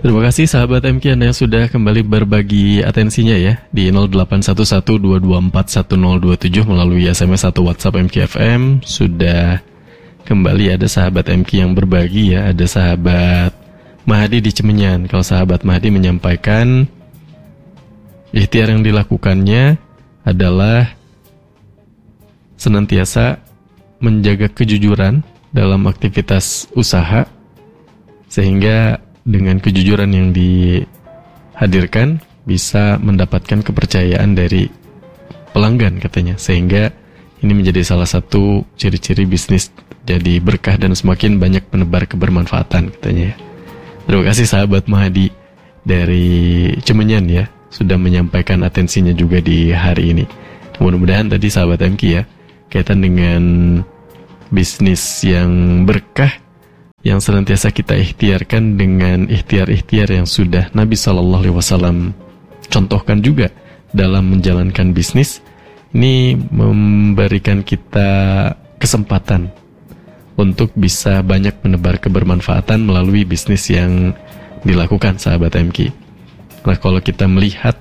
Terima kasih sahabat MK Anda yang sudah kembali berbagi atensinya ya di 081122411027 melalui SMS atau WhatsApp MK FM. Sudah kembali ada sahabat MK yang berbagi ya. Ada sahabat Mahdi di Cemenyan. Kalau sahabat Mahdi menyampaikan ikhtiar yang dilakukannya adalah senantiasa menjaga kejujuran dalam aktivitas usaha, sehingga dengan kejujuran yang dihadirkan bisa mendapatkan kepercayaan dari pelanggan katanya, sehingga ini menjadi salah satu ciri-ciri bisnis jadi berkah dan semakin banyak menebar kebermanfaatan katanya. Terima kasih sahabat Mahdi dari Cemenyan ya, sudah menyampaikan atensinya juga di hari ini. Mudah-mudahan tadi sahabat MK ya, kaitan dengan bisnis yang berkah yang senantiasa kita ikhtiarkan dengan ikhtiar-ikhtiar yang sudah Nabi SAW contohkan juga dalam menjalankan bisnis. Ini memberikan kita kesempatan untuk bisa banyak menebar kebermanfaatan melalui bisnis yang dilakukan sahabat MK. Nah, kalau kita melihat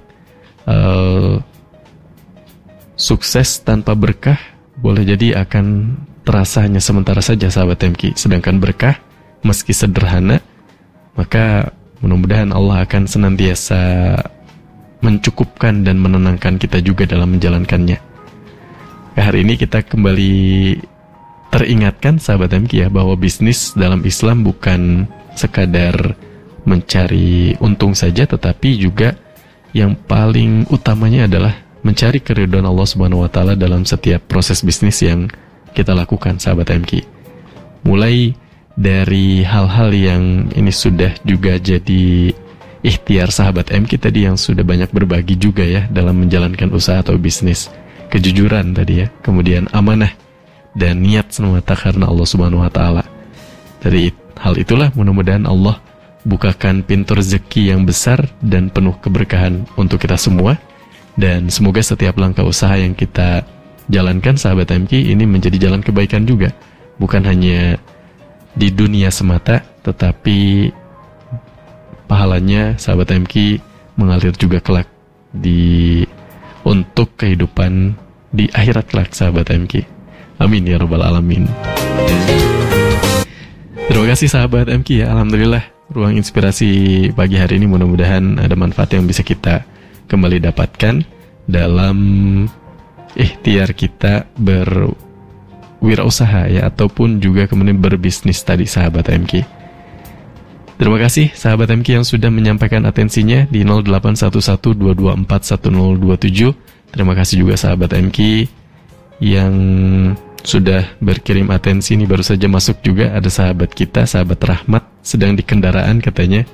sukses tanpa berkah boleh jadi akan terasa hanya sementara saja sahabat MK. Sedangkan berkah meski sederhana, maka mudah-mudahan Allah akan senantiasa mencukupkan dan menenangkan kita juga dalam menjalankannya. Hari ini kita kembali teringatkan sahabat MK ya, bahwa bisnis dalam Islam bukan sekadar mencari untung saja, tetapi juga yang paling utamanya adalah mencari keridhaan Allah Subhanahu wa taala dalam setiap proses bisnis yang kita lakukan sahabat MK. Mulai dari hal-hal yang ini sudah juga jadi ikhtiar sahabat MK tadi yang sudah banyak berbagi juga ya dalam menjalankan usaha atau bisnis. Kejujuran tadi ya, kemudian amanah dan niat semata karena Allah Subhanahu wa taala. Dari hal itulah mudah-mudahan Allah bukakan pintu rezeki yang besar dan penuh keberkahan untuk kita semua, dan semoga setiap langkah usaha yang kita jalankan sahabat MK ini menjadi jalan kebaikan juga, bukan hanya di dunia semata, tetapi pahalanya sahabat MK mengalir juga kelak untuk kehidupan di akhirat kelak sahabat MK. Amin ya rabbal alamin. Terima kasih sahabat MK ya. Alhamdulillah ruang inspirasi pagi hari ini mudah-mudahan ada manfaat yang bisa kita kembali dapatkan dalam ikhtiar kita berwirausaha ya, ataupun juga kemudian berbisnis tadi sahabat MK. Terima kasih sahabat MK yang sudah menyampaikan atensinya di 081122411027. Terima kasih juga sahabat MK yang sudah berkirim atensi. Ini baru saja masuk juga ada sahabat kita, sahabat Rahmat, sedang di kendaraan katanya,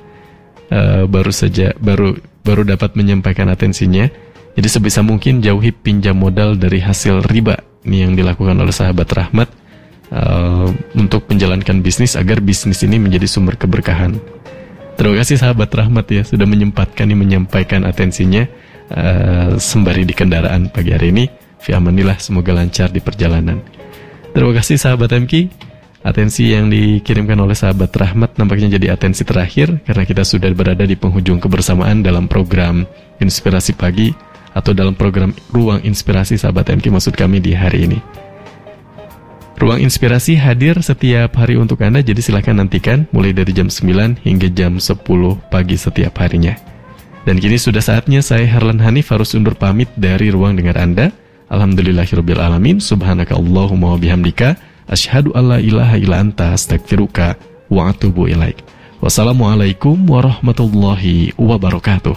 baru dapat menyampaikan atensinya. Jadi sebisa mungkin jauhi pinjam modal dari hasil riba. Ini yang dilakukan oleh sahabat Rahmat untuk menjalankan bisnis agar bisnis ini menjadi sumber keberkahan. Terima kasih sahabat Rahmat ya sudah menyempatkan menyampaikan atensinya sembari di kendaraan pagi hari ini. Fi amanillah, semoga lancar di perjalanan. Terima kasih sahabat MK. Atensi yang dikirimkan oleh sahabat Rahmat nampaknya jadi atensi terakhir, karena kita sudah berada di penghujung kebersamaan dalam program Inspirasi Pagi atau dalam program Ruang Inspirasi sahabat MK maksud kami di hari ini. Ruang Inspirasi hadir setiap hari untuk Anda, jadi silakan nantikan mulai dari jam 9 hingga jam 10 pagi setiap harinya. Dan kini sudah saatnya saya Harlan Hanif harus undur pamit dari ruang dengar Anda. Alhamdulillahirabbil alamin, subhanaka Allahumma wa bihamdika, asyhadu alla ilaha illa anta, astaghfiruka wa atubu ilaik. Wassalamualaikum warahmatullahi wabarakatuh.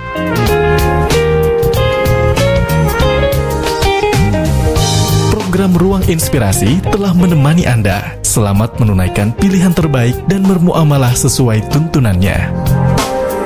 Program Ruang Inspirasi telah menemani Anda. Selamat menunaikan pilihan terbaik dan bermuamalah sesuai tuntunannya.